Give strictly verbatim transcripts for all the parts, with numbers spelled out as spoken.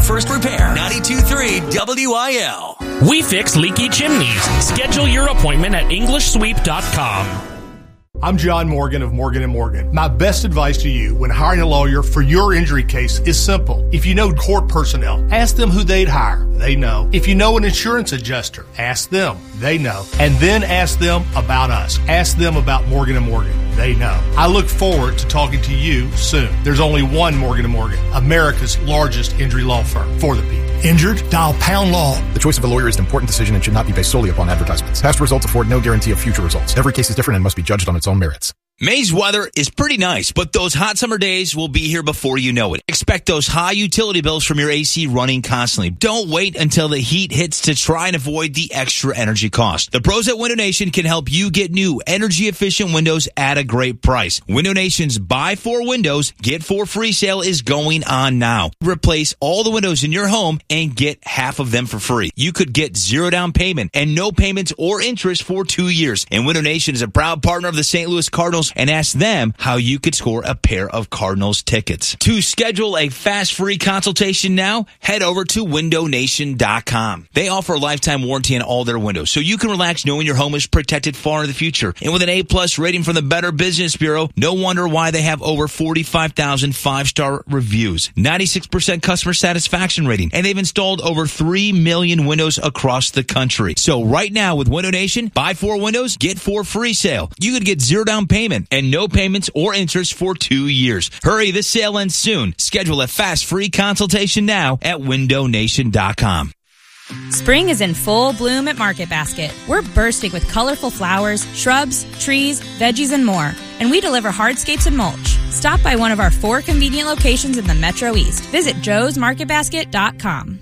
First Repair, ninety-two point three W I L. We fix leaky chimneys. Schedule your appointment at english sweep dot com. I'm John Morgan of Morgan and Morgan. My best advice to you when hiring a lawyer for your injury case is simple. If you know court personnel, ask them who they'd hire. They know. If you know an insurance adjuster, ask them. They know. And then ask them about us. Ask them about Morgan and Morgan. They know. I look forward to talking to you soon. There's only one Morgan and Morgan, America's largest injury law firm for the people. Injured? Dial pound law. The choice of a lawyer is an important decision and should not be based solely upon advertisements. Past results afford no guarantee of future results. Every case is different and must be judged on its own merits. May's weather is pretty nice, but those hot summer days will be here before you know it. Expect those high utility bills from your A C running constantly. Don't wait until the heat hits to try and avoid the extra energy cost. The pros at Window Nation can help you get new energy-efficient windows at a great price. Window Nation's Buy Four Windows, Get Four free sale is going on now. Replace all the windows in your home and get half of them for free. You could get zero down payment and no payments or interest for two years. And Window Nation is a proud partner of the Saint Louis Cardinals, and ask them how you could score a pair of Cardinals tickets. To schedule a fast free consultation now, head over to window nation dot com. They offer a lifetime warranty on all their windows, so you can relax knowing your home is protected far in the future. And with an A plus rating from the Better Business Bureau, no wonder why they have over forty-five thousand five-star reviews, ninety-six percent customer satisfaction rating, and they've installed over three million windows across the country. So right now with Window Nation, buy four windows, get four free sale. You could get zero down payment and no payments or interest for two years. Hurry, this sale ends soon. Schedule a fast free consultation now at window nation dot com. Spring is in full bloom at Market Basket. We're bursting with colorful flowers, shrubs, trees, veggies, and more. And we deliver hardscapes and mulch. Stop by one of our four convenient locations in the Metro East. Visit joes market basket dot com.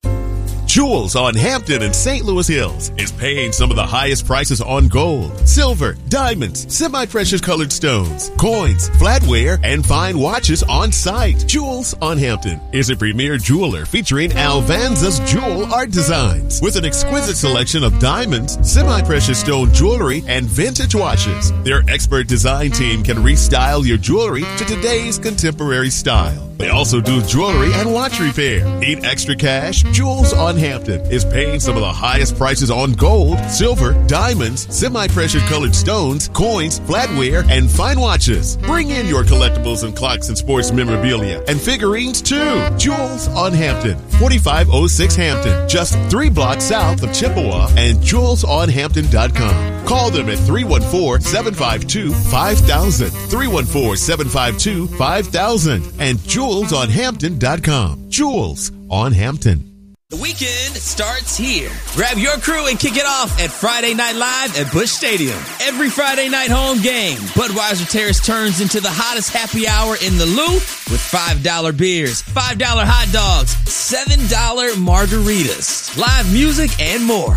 Jewels on Hampton and Saint Louis Hills is paying some of the highest prices on gold, silver, diamonds, semi-precious colored stones, coins, flatware, and fine watches on site. Jewels on Hampton is a premier jeweler featuring Alvanza's jewel art designs with an exquisite selection of diamonds, semi-precious stone jewelry, and vintage watches. Their expert design team can restyle your jewelry to today's contemporary style. They also do jewelry and watch repair. Need extra cash? Jewels on Hampton is paying some of the highest prices on gold, silver, diamonds, semi-precious colored stones, coins, flatware, and fine watches. Bring in your collectibles and clocks and sports memorabilia and figurines too. Jewels on Hampton, forty-five oh six Hampton, just three blocks south of Chippewa, and jewels on hampton dot com. Call them at three one four, seven five two, five thousand, three one four, seven five two, five thousand, and jewels on hampton dot com. Jewels on Hampton. The weekend starts here. Grab your crew and kick it off at Friday Night Live at Busch Stadium. Every Friday night home game, Budweiser Terrace turns into the hottest happy hour in the Lou with five dollar beers, five dollar hot dogs, seven dollar margaritas, live music, and more.